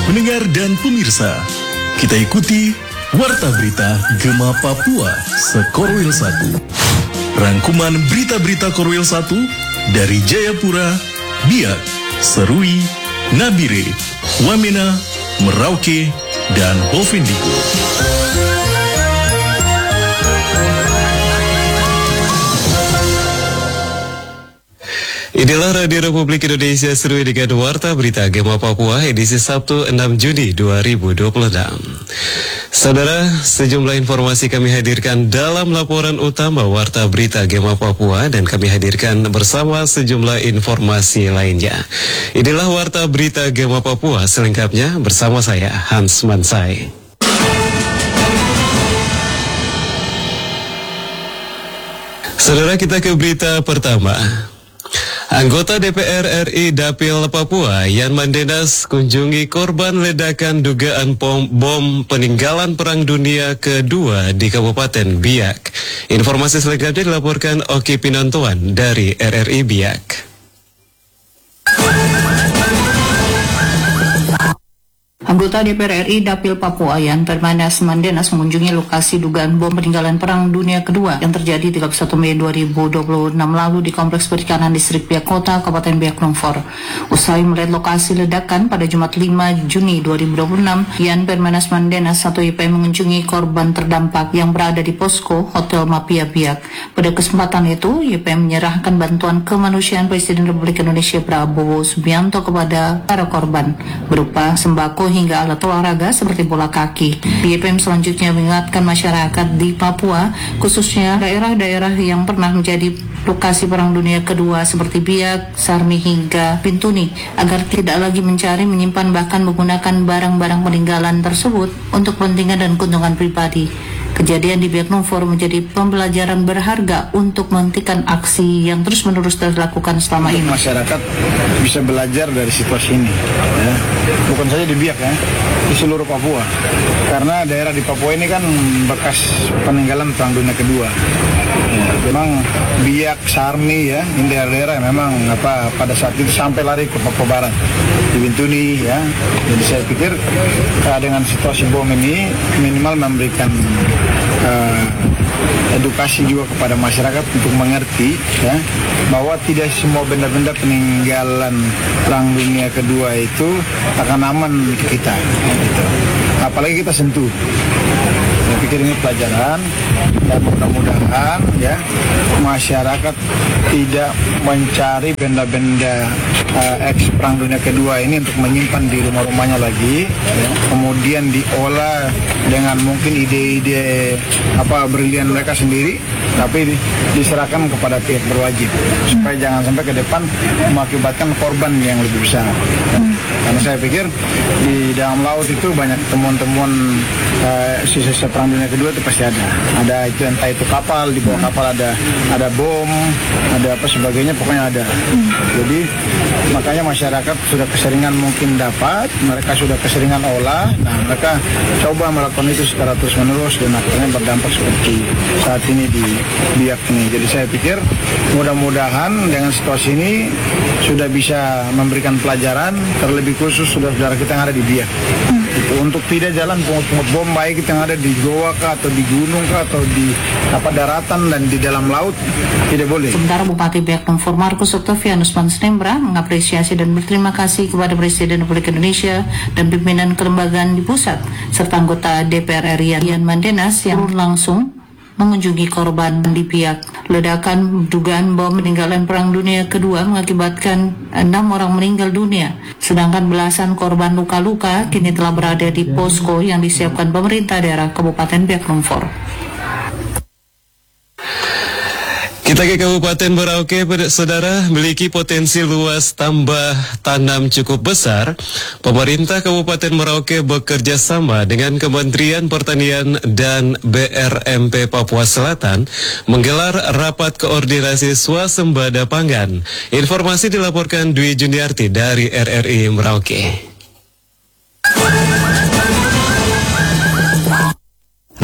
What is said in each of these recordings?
Pendengar dan pemirsa, kita ikuti Warta Berita Gema Papua Sekorwil 1. Rangkuman berita-berita Korwil 1 dari Jayapura, Biak, Serui, Nabire, Wamena, Merauke, dan Bovendigul. Inilah Radio Republik Indonesia Serui dengan Warta Berita Gema Papua edisi Sabtu 6 Juni 2026. Saudara, sejumlah informasi kami hadirkan dalam laporan utama Warta Berita Gema Papua dan kami hadirkan bersama sejumlah informasi lainnya. Inilah Warta Berita Gema Papua selengkapnya bersama saya Hans Mansai. Saudara, kita ke berita pertama. Anggota DPR RI Dapil Papua, Yan Mandenas, kunjungi korban ledakan dugaan bom peninggalan Perang Dunia Kedua di Kabupaten Biak. Informasi selengkapnya dilaporkan Oki Pinantuan dari RRI Biak. Anggota DPR RI Dapil Papua Yan Permanas Mandenas mengunjungi lokasi dugaan bom peninggalan Perang Dunia Kedua yang terjadi 31 Mei 2026 lalu di Kompleks Perikanan Distrik Biak Kota, Kabupaten Biak Numfor. Usai melihat lokasi ledakan pada Jumat 5 Juni 2026, Yan Permanas Mandenas atau YP mengunjungi korban terdampak yang berada di posko Hotel Mapia Biak. Pada kesempatan itu, YP menyerahkan bantuan kemanusiaan Presiden Republik Indonesia Prabowo Subianto kepada para korban berupa sembako hingga alat olahraga seperti bola kaki. YPM selanjutnya mengingatkan masyarakat di Papua, khususnya daerah-daerah yang pernah menjadi lokasi Perang Dunia Kedua seperti Biak, Sarmi hingga Pintuni, agar tidak lagi mencari, menyimpan, bahkan menggunakan barang-barang peninggalan tersebut untuk kepentingan dan keuntungan pribadi. Kejadian di Biak Numfor menjadi pembelajaran berharga untuk menghentikan aksi yang terus-menerus dilakukan selama ini. Masyarakat bisa belajar dari situasi ini, ya. Bukan saja di Biak, ya, di seluruh Papua. Karena daerah di Papua ini kan bekas peninggalan Perang Dunia Kedua. Ya, memang Biak, Sarmi, ya, ini daerah-daerah yang memang pada saat itu sampai lari ke Papua Barat, di Bintuni, ya. Jadi saya pikir dengan situasi bom ini minimal memberikan edukasi juga kepada masyarakat untuk mengerti, ya, bahwa tidak semua benda-benda peninggalan Perang Dunia Kedua itu akan aman ke kita, gitu. Apalagi kita sentuh. Saya pikir ini pelajaran dan mudah-mudahan, ya, masyarakat tidak mencari benda-benda eks Perang Dunia Kedua ini untuk menyimpan di rumah-rumahnya lagi, ya, kemudian diolah dengan mungkin ide-ide brilian mereka sendiri, tapi diserahkan kepada pihak berwajib supaya jangan sampai ke depan mengakibatkan korban yang lebih besar. Karena saya pikir di dalam laut itu banyak temuan-temuan sisa-sisa Perang Dunia Kedua itu pasti ada itu, entah itu kapal, di bawah kapal ada bom, ada apa sebagainya, pokoknya ada. Jadi makanya masyarakat sudah keseringan mungkin dapat, mereka sudah keseringan olah, nah mereka coba melakukan itu secara terus-menerus dan akhirnya berdampak seperti saat ini di Biak ini. Jadi saya pikir mudah-mudahan dengan situasi ini sudah bisa memberikan pelajaran, terlebih khusus saudara-saudara kita yang ada di Biak. Itu untuk tidak jalan pungut-pungut bom, baik yang ada di goa kah, atau di gunung kah, atau di daratan dan di dalam laut, tidak boleh. Sementara Bupati Biak Numfor Markus Octavianus Mansnembra mengapresiasi dan berterima kasih kepada Presiden Republik Indonesia dan pimpinan kelembagaan di pusat serta anggota DPR RI Yan Mandenas yang langsung mengunjungi korban di Biak. Ledakan dugaan bom peninggalan Perang Dunia Kedua mengakibatkan 6 orang meninggal dunia, sedangkan belasan korban luka-luka kini telah berada di posko yang disiapkan pemerintah daerah Kabupaten Biak Numfor. Kita ke Kabupaten Merauke, saudara, memiliki potensi luas tambah tanam cukup besar. Pemerintah Kabupaten Merauke bekerja sama dengan Kementerian Pertanian dan BRMP Papua Selatan menggelar rapat koordinasi swasembada pangan. Informasi dilaporkan Dwi Juniarti dari RRI Merauke.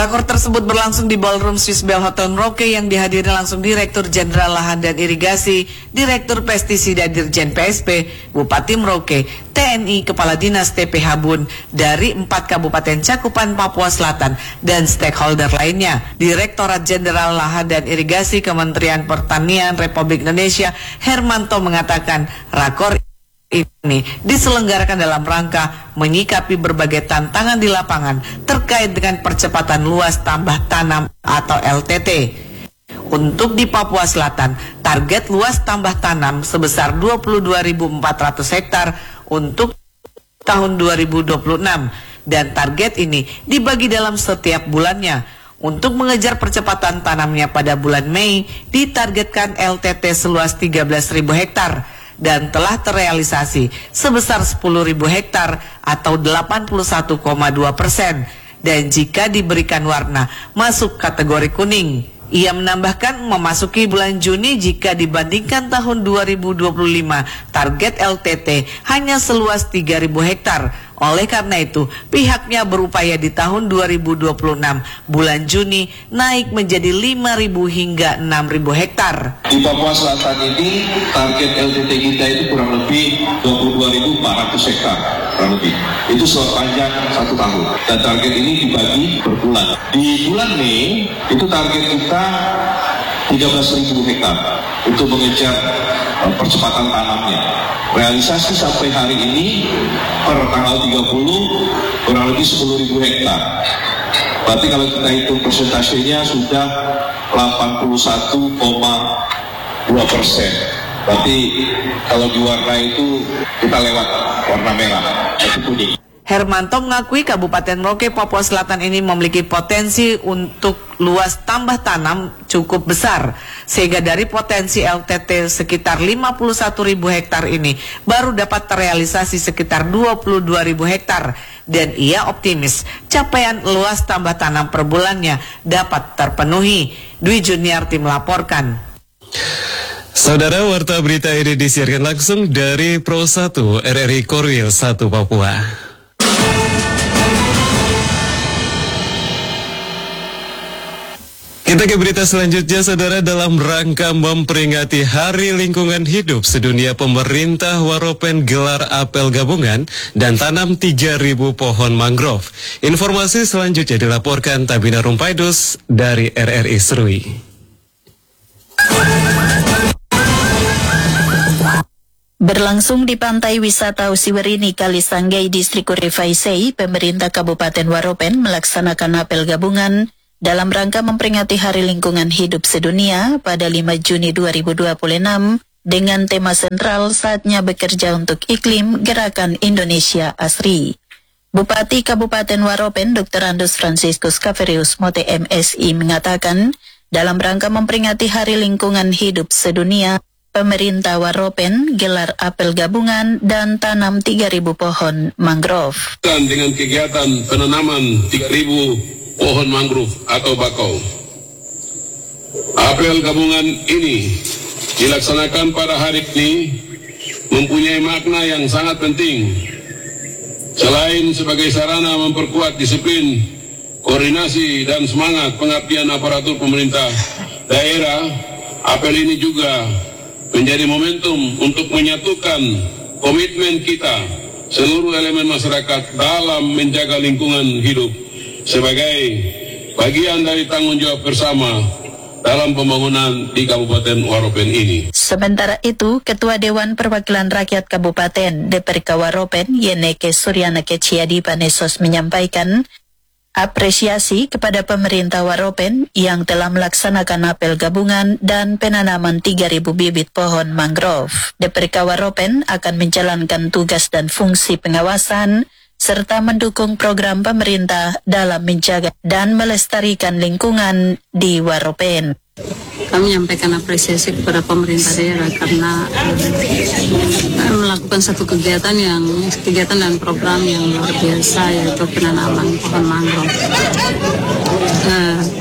Rakor tersebut berlangsung di Ballroom Swiss Bell Hotel Merauke yang dihadiri langsung Direktur Jenderal Lahan dan Irigasi, Direktur Pestisida Dirjen PSP, Bupati Merauke, TNI, Kepala Dinas TPH Bun dari 4 kabupaten cakupan Papua Selatan dan stakeholder lainnya. Direktorat Jenderal Lahan dan Irigasi Kementerian Pertanian Republik Indonesia Hermanto mengatakan rakor ini diselenggarakan dalam rangka menyikapi berbagai tantangan di lapangan terkait dengan percepatan luas tambah tanam atau LTT. Untuk di Papua Selatan, target luas tambah tanam sebesar 22.400 hektar untuk tahun 2026 dan target ini dibagi dalam setiap bulannya. Untuk mengejar percepatan tanamnya pada bulan Mei, ditargetkan LTT seluas 13.000 hektar dan telah terrealisasi sebesar 10.000 hektar atau 81,2%. Dan jika diberikan warna, masuk kategori kuning. Ia menambahkan memasuki bulan Juni jika dibandingkan tahun 2025, target LTT hanya seluas 3.000 hektar. Oleh karena itu, pihaknya berupaya di tahun 2026, bulan Juni, naik menjadi 5.000 hingga 6.000 hektar. Di Papua Selatan ini, target LTT kita itu kurang lebih 22.400 hektar. Kurang lebih. Itu sepanjang 1 tahun. Dan target ini dibagi per bulan. Di bulan Mei, itu target kita 13.000 hektar untuk mengejar percepatan tanamnya. Realisasi sampai hari ini per tanggal 30 kurang lebih 10.000 hektar. Berarti kalau kita hitung persentasenya sudah 81,2%. Berarti kalau di warna itu kita lewat warna merah, itu kuning. Hermanto mengakui Kabupaten Merauke, Papua Selatan ini memiliki potensi untuk luas tambah tanam cukup besar. Sehingga dari potensi LTT sekitar 51.000 hektar ini baru dapat terrealisasi sekitar 22.000 hektar. Dan ia optimis capaian luas tambah tanam per bulannya dapat terpenuhi. Dwi Juniarti melaporkan. Saudara, warta berita ini disiarkan langsung dari Pro 1 RRI Korwil 1 Papua. Kita ke berita selanjutnya, saudara. Dalam rangka memperingati Hari Lingkungan Hidup Sedunia, pemerintah Waropen gelar apel gabungan dan tanam 3.000 pohon mangrove. Informasi selanjutnya dilaporkan Tabina Rumpaidus dari RRI Serui. Berlangsung di Pantai Wisata Usiwerini, Kalisanggai, Distrik Kurifaisei, pemerintah Kabupaten Waropen melaksanakan apel gabungan dalam rangka memperingati Hari Lingkungan Hidup Sedunia pada 5 Juni 2026 dengan tema sentral Saatnya Bekerja untuk Iklim Gerakan Indonesia Asri. Bupati Kabupaten Waropen Dr. Andus Franciscus Kaverius Mote MSI mengatakan, dalam rangka memperingati Hari Lingkungan Hidup Sedunia, pemerintah Waropen gelar apel gabungan dan tanam 3.000 pohon mangrove. Dengan kegiatan penanaman 3.000 pohon mangrove atau bakau. Apel gabungan ini dilaksanakan pada hari ini mempunyai makna yang sangat penting. Selain sebagai sarana memperkuat disiplin, koordinasi dan semangat pengabdian aparatur pemerintah daerah, apel ini juga menjadi momentum untuk menyatukan komitmen kita seluruh elemen masyarakat dalam menjaga lingkungan hidup sebagai bagian dari tanggung jawab bersama dalam pembangunan di Kabupaten Waropen ini. Sementara itu, Ketua Dewan Perwakilan Rakyat Kabupaten DPRK Waropen, Yeneke Suryana Keciadi Panesos menyampaikan apresiasi kepada pemerintah Waropen yang telah melaksanakan apel gabungan dan penanaman 3.000 bibit pohon mangrove. DPRK Waropen akan menjalankan tugas dan fungsi pengawasan serta mendukung program pemerintah dalam menjaga dan melestarikan lingkungan di Waropen. Kami menyampaikan apresiasi kepada pemerintah daerah karena melakukan satu kegiatan dan program yang luar biasa, yaitu penanaman pohon mangrove.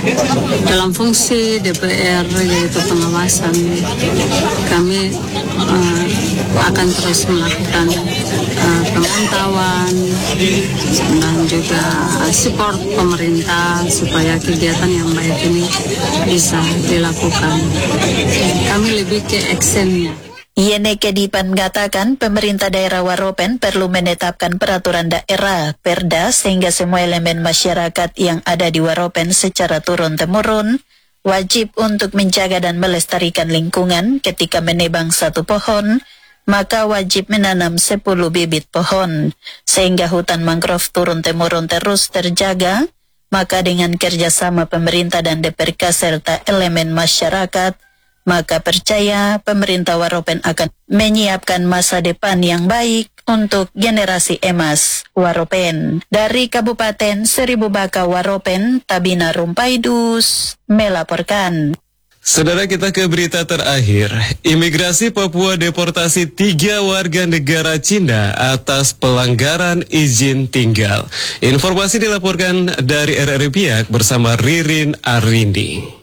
Dalam fungsi DPR yaitu pengawasan, kami akan terus melakukan pemantauan dan juga support pemerintah supaya kegiatan yang baik ini bisa dilakukan. Kami lebih ke actionnya. Yeneke Dipan mengatakan pemerintah daerah Waropen perlu menetapkan peraturan daerah Perda sehingga semua elemen masyarakat yang ada di Waropen secara turun-temurun wajib untuk menjaga dan melestarikan lingkungan. Ketika menebang satu pohon, maka wajib menanam 10 bibit pohon sehingga hutan mangrove turun-temurun terus terjaga. Maka dengan kerjasama pemerintah dan DPRK serta elemen masyarakat, maka percaya pemerintah Waropen akan menyiapkan masa depan yang baik untuk generasi emas Waropen. Dari Kabupaten Seribu Baka Waropen, Tabina Rumpaidus melaporkan. Saudara, kita ke berita terakhir. Imigrasi Papua deportasi 3 warga negara Cina atas pelanggaran izin tinggal. Informasi dilaporkan dari RRI Biak bersama Ririn Arindi.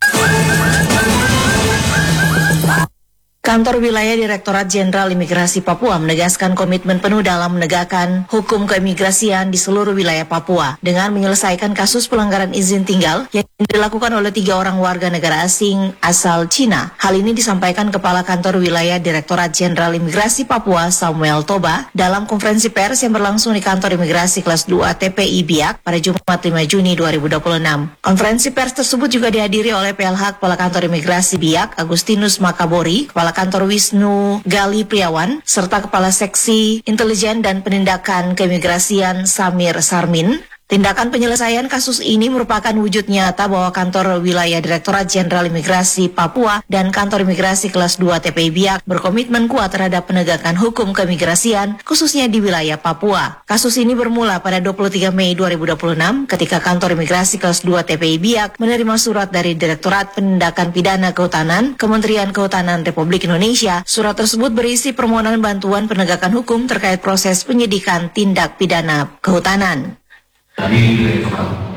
Kantor Wilayah Direktorat Jenderal Imigrasi Papua menegaskan komitmen penuh dalam menegakkan hukum keimigrasian di seluruh wilayah Papua dengan menyelesaikan kasus pelanggaran izin tinggal yang dilakukan oleh 3 orang warga negara asing asal Cina. Hal ini disampaikan Kepala Kantor Wilayah Direktorat Jenderal Imigrasi Papua Samuel Toba dalam konferensi pers yang berlangsung di Kantor Imigrasi Kelas 2 TPI Biak pada Jumat 5 Juni 2026. Konferensi pers tersebut juga dihadiri oleh PLH Kepala Kantor Imigrasi Biak Agustinus Makabori, Kepala Kantor Wisnu Gali Priawan, serta Kepala Seksi Intelijen dan Penindakan Keimigrasian Samir Sarmin. Tindakan penyelesaian kasus ini merupakan wujud nyata bahwa Kantor Wilayah Direktorat Jenderal Imigrasi Papua dan Kantor Imigrasi Kelas 2 TPI Biak berkomitmen kuat terhadap penegakan hukum keimigrasian, khususnya di wilayah Papua. Kasus ini bermula pada 23 Mei 2026 ketika Kantor Imigrasi Kelas 2 TPI Biak menerima surat dari Direktorat Penindakan Pidana Kehutanan, Kementerian Kehutanan Republik Indonesia. Surat tersebut berisi permohonan bantuan penegakan hukum terkait proses penyidikan tindak pidana kehutanan. Kami Direktorat